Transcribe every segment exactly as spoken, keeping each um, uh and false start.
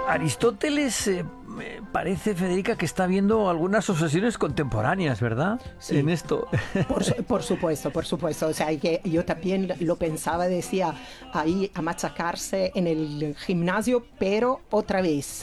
Aristóteles eh, me parece, Federica, que está viendo algunas obsesiones contemporáneas, ¿verdad? Sí. En esto. Por, su- por supuesto, por supuesto. O sea, que yo también lo pensaba, decía, ahí a machacarse en el gimnasio, pero otra vez.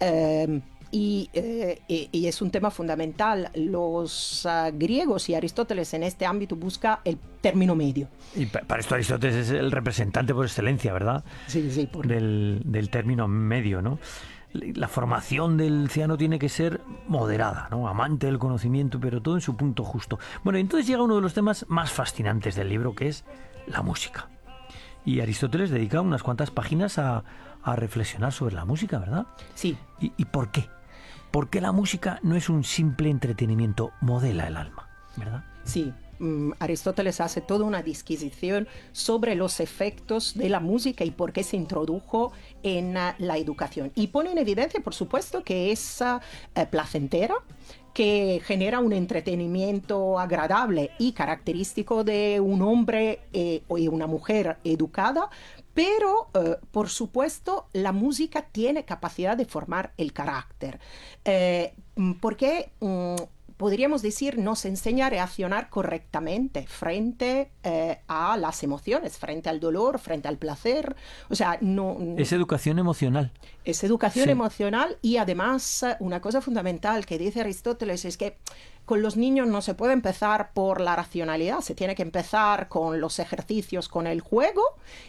eh, y, eh, y- y es un tema fundamental. Los ah, griegos y Aristóteles en este ámbito busca el término medio. Y pa- para esto Aristóteles es el representante por excelencia, ¿verdad? Sí, sí, por... Del, del término medio, ¿no? La formación del ciudadano tiene que ser moderada, ¿no? Amante del conocimiento, pero todo en su punto justo. Bueno, entonces llega uno de los temas más fascinantes del libro, que es la música. Y Aristóteles dedica unas cuantas páginas a, a reflexionar sobre la música, ¿verdad? Sí. ¿Y, y por qué? Porque la música no es un simple entretenimiento, modela el alma, ¿verdad? Sí, mm, Aristóteles hace toda una disquisición sobre los efectos de la música y por qué se introdujo en uh, la educación. Y pone en evidencia, por supuesto, que es uh, eh, placentera, que genera un entretenimiento agradable y característico de un hombre eh, y una mujer educada, pero eh, por supuesto la música tiene capacidad de formar el carácter, eh, porque mm, podríamos decir, nos enseña a reaccionar correctamente frente eh, a las emociones, frente al dolor, frente al placer. O sea, no... Es educación emocional. Es educación Sí. emocional y además una cosa fundamental que dice Aristóteles es que con los niños no se puede empezar por la racionalidad, se tiene que empezar con los ejercicios, con el juego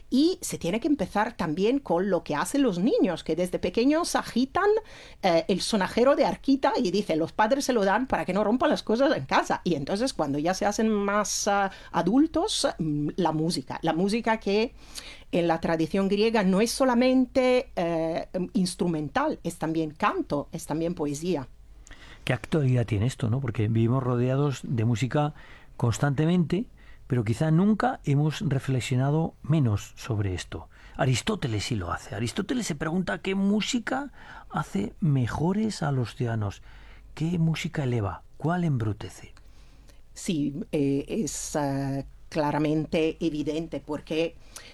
y se tiene que empezar también con lo que hacen los niños, que desde pequeños agitan eh, el sonajero de arquita y dice, los padres se lo dan para que no rompan las cosas en casa. Y entonces cuando ya se hacen más uh, adultos, mm, la música, la música que en la tradición griega no es solamente eh, instrumental, es también canto, es también poesía. ¿Qué actualidad tiene esto, no? Porque vivimos rodeados de música constantemente, pero quizá nunca hemos reflexionado menos sobre esto. Aristóteles sí lo hace. Aristóteles se pregunta qué música hace mejores a los ciudadanos, qué música eleva, cuál embrutece. Sí, eh, es uh, claramente evidente porque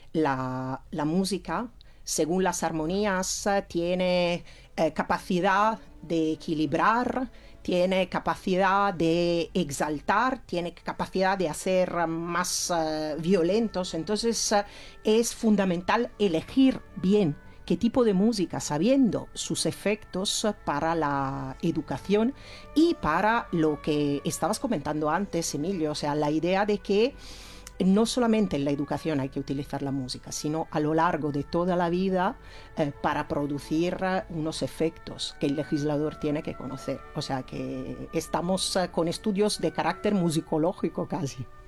la, la música, según las armonías, uh, tiene uh, capacidad de equilibrar, tiene capacidad de exaltar, tiene capacidad de hacer uh, más uh, violentos. Entonces uh, es fundamental elegir bien qué tipo de música, sabiendo sus efectos para la educación y para lo que estabas comentando antes, Emilio, o sea, la idea de que no solamente en la educación hay que utilizar la música, sino a lo largo de toda la vida eh, para producir uh, unos efectos que el legislador tiene que conocer. O sea que estamos uh, con estudios de carácter musicológico casi.